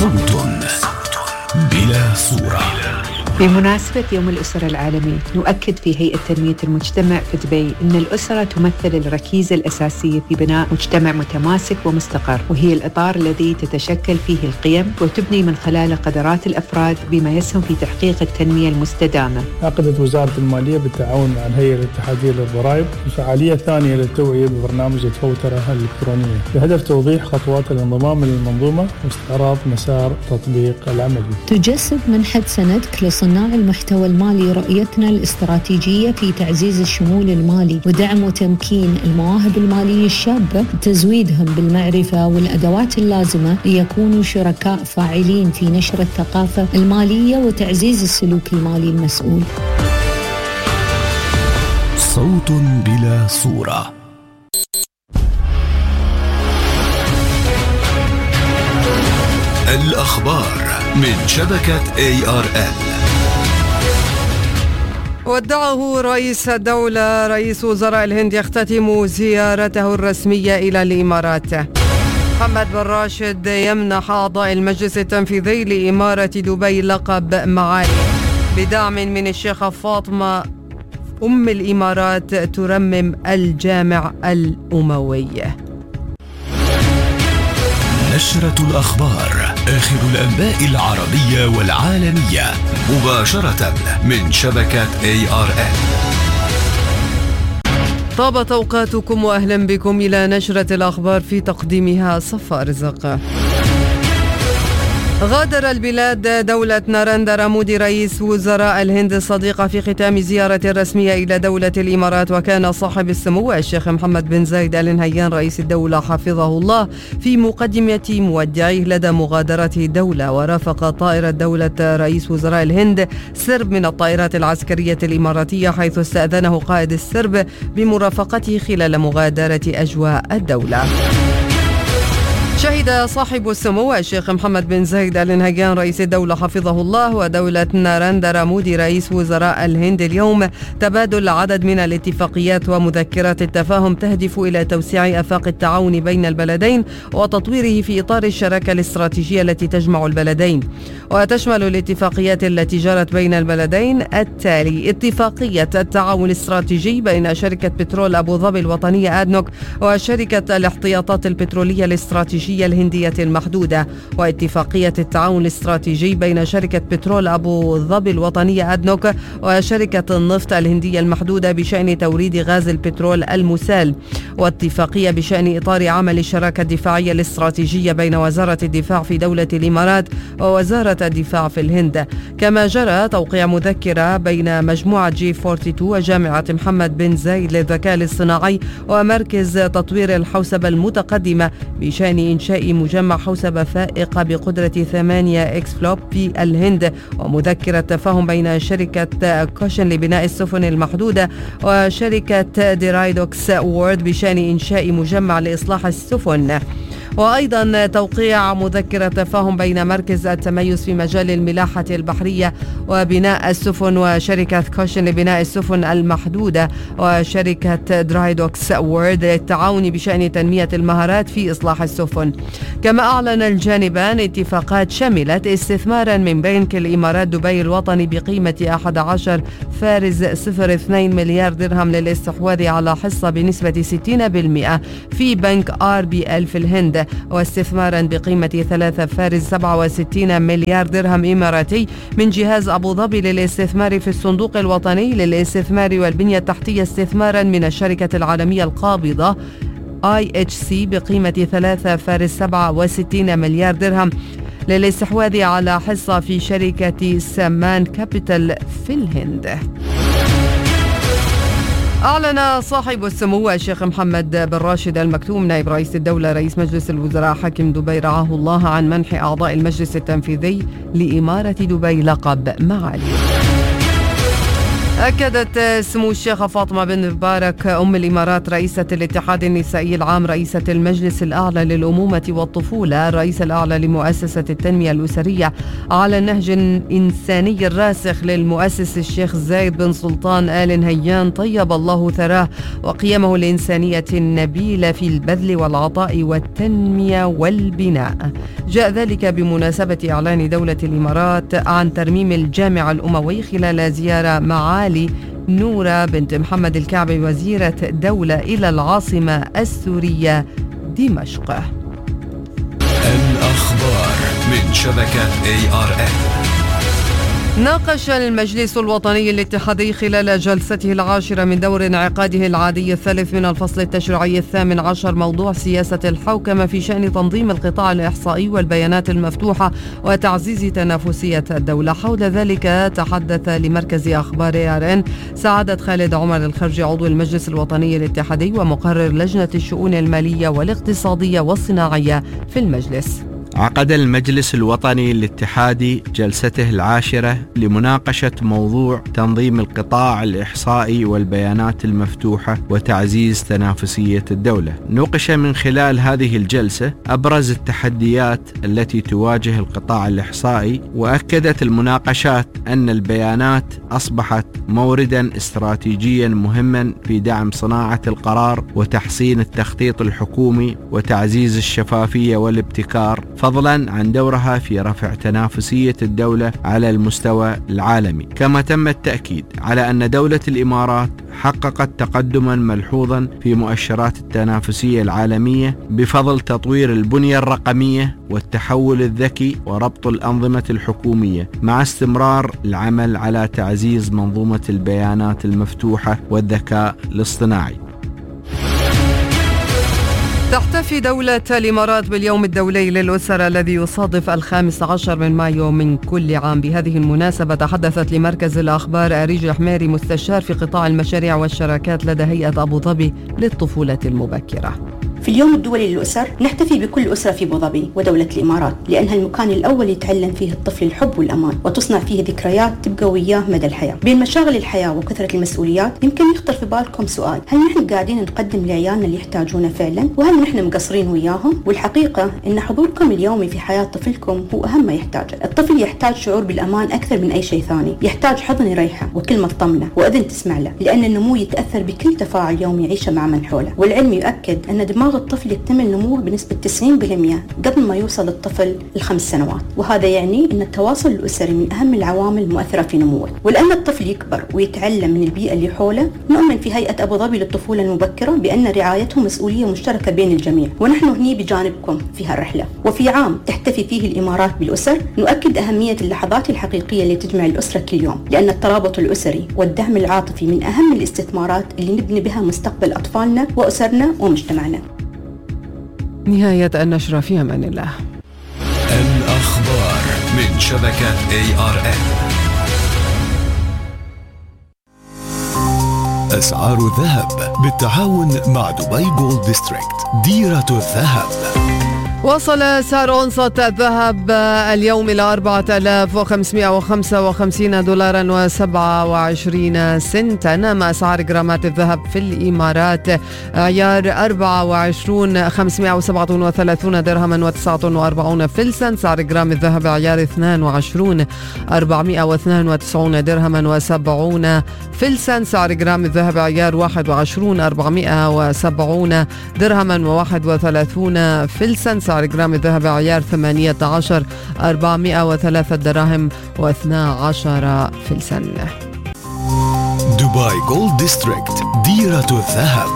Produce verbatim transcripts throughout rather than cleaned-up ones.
صوت بلا صورة. بمناسبة يوم الأسرة العالمي نؤكد في هيئة تنمية المجتمع في دبي أن الأسرة تمثل الركيزة الأساسية في بناء مجتمع متماسك ومستقر، وهي الإطار الذي تتشكل فيه القيم وتبني من خلاله قدرات الأفراد بما يسهم في تحقيق التنمية المستدامة. عقدت وزارة المالية بالتعاون مع الهيئة الاتحادية للضرائب فعالية ثانية للتوعية ببرنامج الفوترة الإلكترونية بهدف توضيح خطوات الانضمام للمنظومة واستعراض مسار تطبيق العملي. تجسد منحة سند لصناع المحتوى المالي رؤيتنا الاستراتيجية في تعزيز الشمول المالي ودعم وتمكين المواهب المالية الشابة، تزويدهم بالمعرفة والأدوات اللازمة ليكونوا شركاء فاعلين في نشر الثقافة المالية وتعزيز السلوك المالي المسؤول. صوت بلا صورة. الأخبار من شبكة إيه آر إل. ودعه رئيس الدولة. رئيس وزراء الهند يختتم زيارته الرسمية إلى الإمارات. محمد بن راشد يمنح أعضاء المجلس التنفيذي لإمارة دبي لقب معالي بدعم من الشيخة فاطمة أم الإمارات ترمم الجامع الأموي. نشرة الأخبار، آخر الأنباء العربية والعالمية مباشرة من شبكة إيه آر إل. طابت أوقاتكم وأهلا بكم إلى نشرة الأخبار في تقديمها صفاء رزق. غادر البلاد دولة نارندرا مودي رئيس وزراء الهند الصديقة في ختام زيارة رسمية إلى دولة الإمارات، وكان صاحب السمو الشيخ محمد بن زايد آل نهيان رئيس الدولة حفظه الله في مقدمة مودعيه لدى مغادرته الدولة. ورافق طائرة دولة رئيس وزراء الهند سرب من الطائرات العسكرية الإماراتية، حيث استأذنه قائد السرب بمرافقته خلال مغادرة أجواء الدولة. شهد صاحب السمو الشيخ محمد بن زايد آل نهيان رئيس الدولة حفظه الله ودولة نارندرا مودي رئيس وزراء الهند اليوم تبادل عدد من الاتفاقيات ومذكرات التفاهم تهدف إلى توسيع آفاق التعاون بين البلدين وتطويره في إطار الشراكة الاستراتيجية التي تجمع البلدين. وتشمل الاتفاقيات التي جرت بين البلدين التالي: اتفاقية التعاون الاستراتيجي بين شركة بترول أبو ظبي الوطنية أدنوك وشركة الاحتياطات البترولية الاستراتيجية الهندية المحدودة، واتفاقية التعاون الاستراتيجي بين شركة بترول أبو ظبي الوطنية أدنوك وشركة النفط الهندية المحدودة بشأن توريد غاز البترول المسال، واتفاقية بشأن إطار عمل الشراكة الدفاعية الاستراتيجية بين وزارة الدفاع في دولة الإمارات ووزارة الدفاع في الهند. كما جرى توقيع مذكرة بين مجموعة جي اثنين وأربعين وجامعة محمد بن زايد للذكاء الاصطناعي ومركز تطوير الحوسبة المتقدمة بشأن إنشاء مجمع حوسبة فائقة بقدرة ثمانية إكس فلوب في الهند، ومذكرة تفاهم بين شركة كوشن لبناء السفن المحدودة وشركة ديرايدوكس وورد بشأن إنشاء مجمع لإصلاح السفن. وأيضا توقيع مذكرة تفاهم بين مركز التميز في مجال الملاحة البحرية وبناء السفن وشركة كوشن لبناء السفن المحدودة وشركة درايدوكس وورد للتعاون بشأن تنمية المهارات في إصلاح السفن. كما أعلن الجانبان اتفاقات شملت استثمارا من بنك الإمارات دبي الوطني بقيمة أحد عشر فارز صفر اثنين مليار درهم للاستحواذ على حصة بنسبة ستين بالمئة في بنك آر بي إل في الهند، واستثمارا بقيمة ثلاثة فارز سبعة وستين مليار درهم إماراتي من جهاز أبو ظبي للاستثمار في الصندوق الوطني للاستثمار والبنية التحتية استثمارا من الشركة العالمية القابضة آي إتش سي بقيمة ثلاثة فارز سبعة وستين مليار درهم للاستحواذ على حصة في شركة سمان كابيتال في الهند. أعلن صاحب السمو الشيخ محمد بن راشد المكتوم نائب رئيس الدولة رئيس مجلس الوزراء حاكم دبي رعاه الله عن منح أعضاء المجلس التنفيذي لإمارة دبي لقب معالي. أكدت سمو الشيخة فاطمة بن مبارك أم الإمارات رئيسة الاتحاد النسائي العام رئيسة المجلس الأعلى للأمومة والطفولة الرئيس الأعلى لمؤسسة التنمية الأسرية على النهج الإنساني الراسخ للمؤسس الشيخ زايد بن سلطان آل نهيان طيب الله ثراه وقيمه الإنسانية النبيلة في البذل والعطاء والتنمية والبناء. جاء ذلك بمناسبة إعلان دولة الإمارات عن ترميم الجامع الأموي خلال زيارة معالي نورة بنت محمد الكعبي وزيرة دولة إلى العاصمة السورية دمشق. الأخبار من شبكة إيه آر إل. ناقش المجلس الوطني الاتحادي خلال جلسته العاشرة من دور انعقاده العادي الثالث من الفصل التشريعي الثامن عشر موضوع سياسة الحوكمة في شأن تنظيم القطاع الإحصائي والبيانات المفتوحة وتعزيز تنافسية الدولة. حول ذلك تحدث لمركز أخبار إيه آر إن سعادة خالد عمر الخرجي عضو المجلس الوطني الاتحادي ومقرر لجنة الشؤون المالية والاقتصادية والصناعية في المجلس. عقد المجلس الوطني الاتحادي جلسته العاشرة لمناقشة موضوع تنظيم القطاع الإحصائي والبيانات المفتوحة وتعزيز تنافسية الدولة. نوقش من خلال هذه الجلسة أبرز التحديات التي تواجه القطاع الإحصائي، وأكدت المناقشات أن البيانات أصبحت موردا استراتيجيا مهما في دعم صناعة القرار وتحسين التخطيط الحكومي وتعزيز الشفافية والابتكار، فضلا عن دورها في رفع تنافسية الدولة على المستوى العالمي. كما تم التأكيد على أن دولة الإمارات حققت تقدما ملحوظا في مؤشرات التنافسية العالمية بفضل تطوير البنية الرقمية والتحول الذكي وربط الأنظمة الحكومية، مع استمرار العمل على تعزيز منظومة البيانات المفتوحة والذكاء الاصطناعي. تحتفي دولة الإمارات باليوم الدولي للأسرة الذي يصادف الخامس عشر من مايو من كل عام. بهذه المناسبة تحدثت لمركز الأخبار أريج الحميري مستشار في قطاع المشاريع والشراكات لدى هيئة أبو ظبي للطفولة المبكرة. في اليوم الدولي للأسر نحتفي بكل أسرة في أبو ظبي ودولة الإمارات، لأنها المكان الأول يتعلم فيه الطفل الحب والأمان وتصنع فيه ذكريات تبقى وياه مدى الحياة. بين مشاغل الحياة وكثرة المسؤوليات يمكن يخطر في بالكم سؤال: هل نحن قاعدين نقدم لعيالنا اللي يحتاجونه فعلا؟ وهل نحن مقصرين وياهم؟ والحقيقة إن حضوركم اليومي في حياة طفلكم هو أهم ما يحتاجه. الطفل يحتاج شعور بالأمان أكثر من أي شيء ثاني، يحتاج حضن يريحه وكلمة تطمنه وأذن تسمع له، لأن النمو يتأثر بكل تفاعل يومي يعيشه مع من حوله. والعلم يؤكد أن دماغ الطفل يكتمل نموه بنسبة تسعين بالمئة قبل ما يوصل الطفل الخمس سنوات، وهذا يعني أن التواصل الأسري من أهم العوامل المؤثرة في نموه. ولأن الطفل يكبر ويتعلم من البيئة اللي حوله، نؤمن في هيئة أبو ظبي للطفولة المبكرة بأن رعايته مسؤولية مشتركة بين الجميع، ونحن هني بجانبكم في هالرحلة. وفي عام تحتفي فيه الإمارات بالأسر نؤكد أهمية اللحظات الحقيقية اللي تجمع الأسرة كل يوم، لأن الترابط الأسري والدعم العاطفي من أهم الاستثمارات اللي نبني بها مستقبل أطفالنا وأسرنا ومجتمعنا. نهاية النشرة، في أمان الله. الأخبار من شبكة إيه آر إل. أسعار الذهب بالتعاون مع دبي جولد ديستريكت ديرة الذهب. وصل سعر أونصة الذهب اليوم إلى أربعة آلاف وخمسمائة وخمسة وخمسين دولارا وسبعة وعشرين سنتا. أما أسعار جرامات الذهب في الإمارات: عيار أربعة وعشرون خمسمائة وسبعة وثلاثين درهما وتسعة وأربعين فلسا. سعر جرام الذهب عيار اثنان وعشرون أربعمائة واثنين وتسعين درهما وسبعون فلسا. سعر جرام الذهب عيار واحد وعشرون أربعمائة وسبعين درهما وواحد وثلاثين فلسا. سعر جرام الذهب عيار ثمانية عشر أربعمائة وثلاثة دراهم واثنا عشر فلسا. دبي جولد ديستريكت ديرة الذهب.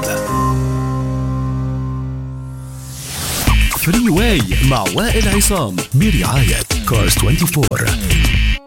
فري واي مع وائل عصام برعاية كارز أربعة وعشرين.